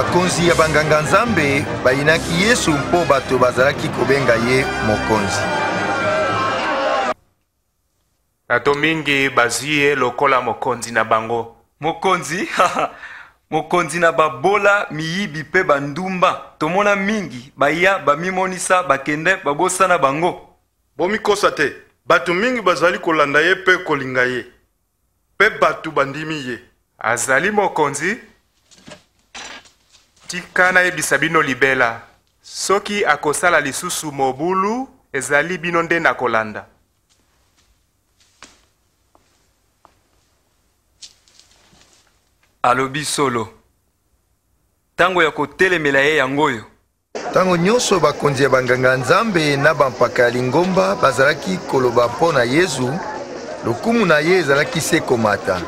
bakonzi ya banganga nzambe bayinaki Yesu mpo bato bazalaki kobenga ye mokonzi. Bato mingi bazwi ye lokola mokonzi na bango. Mokonzi? Mokonzi na babola miyibi pe bandumba. Tomona mingi baya bamimonisa bakende babosana bango. Bomikosa te. Bato mingi bazali kolanda ye pe kolinga ye. Pe bato bandimi ye. Azali mokonzi? Tika na yebisa bino libela. Soki akosala lisusu mobulu, ezali bino nde na kolanda. Alobi solo. Tango ya kotelemela ye yangoyo. Tango nyonso bakonzi ya banganga nzambe na bampaka ya lingomba bazalaki koloba mpo na Yesu, lokumu na ye ezalaki se komata.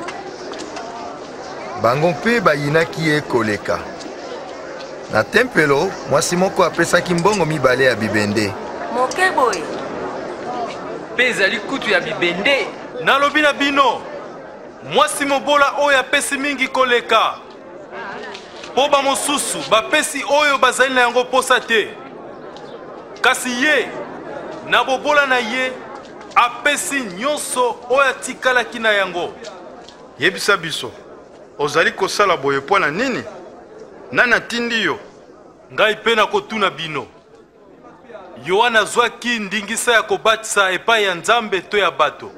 Bango mpe bayinaki ye koleka. Na tempelo, mwasi moko apesaki mbongo mibale ya bibende. Moke boye. Pe ezali kutu ya bibende. Nalobi na bino, mwasi mobola oyo apesi mingi koleka. Po ba mosusu bapesi oyo bazali na yango posa te. Kasi ye, na bobola na ye, apesi nyonso oyo atikalaki na yango. Yebisa biso, ozali kosala boye po na nini? Nani atindi yo? Ngai pe na kotuna bino. Yohana azwaki ndingisa ya kobatisa epai ya Nzambe to ya bato.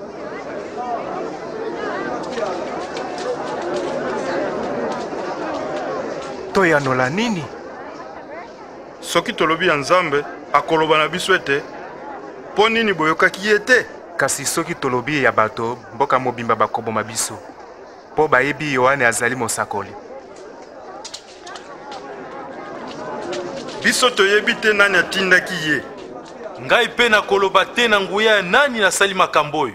Toyanola nini? Soki tolobi ya Nzambe akoloba na biso ete po nini boyokaki ye te? Kasi soki tolobi ya bato mboka mobimba bakoboma biso. Po bayebi Yohane azali mosakoli. Biso toyebi te nani atindaki ye. Ngai pe na koloba te na nguya ya nani nasali makambo oyo.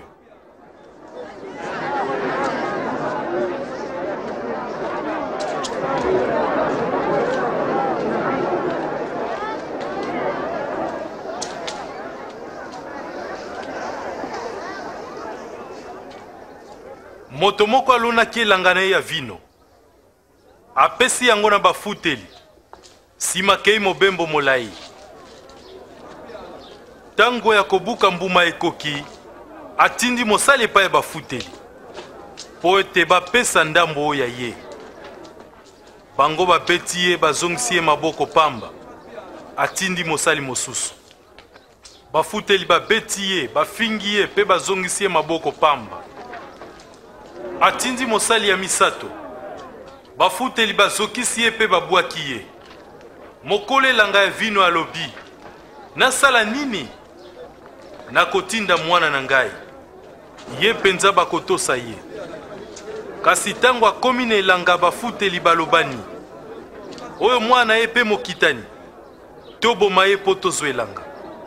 Moto moko alonaki elanga na ye ya vino. Apesi yango na bafuteli. Sima kei mobembo molai. Tango ya kobuka mbuma ekoki, atindi mosali epai ya bafuteli. Po ete bapesa ndambo oyo ya ye. Bango babeti ye bazongisi ye maboko pamba. Atindi mosali mosusu. Bafuteli babeti ye, bafingi ye pe bazongisi ye maboko pamba. Atindi mosali ya misato. Bafuteli bazokisi ye pe babwaki ye. Mokole langa ya vino alobi. Nasala nini? Nakotinda mwana na ngai. Ye penza bakotosa ye. Kasi tango akomi na elanga bafuteli balobani. Oyo mwana ye pe mokitani. Toboma ye po tozwa elanga.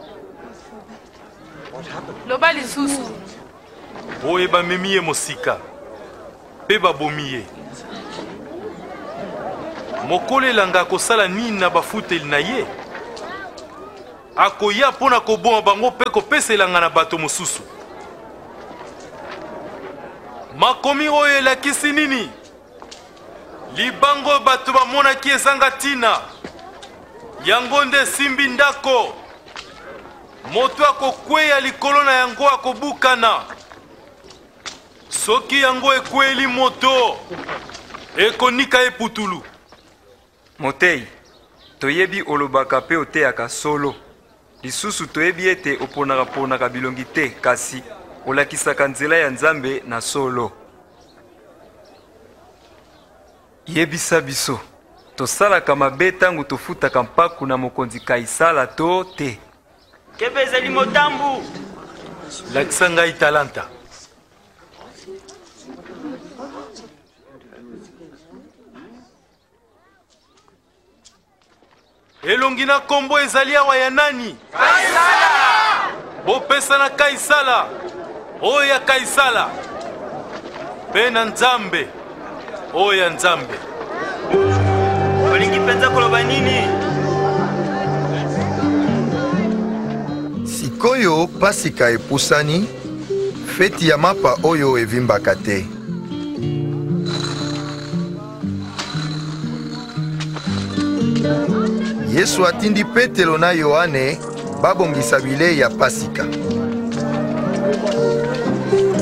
Loba lisusu. Oyo bamemi ye mosika. Pe babomi ye. Mokole langa kosala nini na bafuteli na ye? Akoya pona koboma bango pe kopesa elanga na bato mosusu. Makomi oyo elakisi nini? Libango bato bamonaki ezanga tina. Yango nde simbi ndako. Moto akokweya likolo na yango akobukana. Soki yango ekweli moto, ekonika eputulu. Motei, toyebi olobaka pe oteyaka solo. Lisusu toyebi ete oponaka bilongi te kasi olakisaka nzela ya Nzambe na solo. Yebisa biso, tosalaka mabe tango tofutaka mpaku na mokonzi Kaisala to te. Kebe ezali motambu. Lakisa ngai talanta. Elongi na kombo ezali awa ya nani? Kaisala! Bopesa na Kaisala. Oyo ya Kaisala. Pe na Nzambe. Oyo ya Nzambe. Olingi penza koloba nini? Sikoyo pasika epusani, feti ya mapa oyo evimbaka te. Yesu atindi Petelo na Yohane babongisa bilei ya Pasika.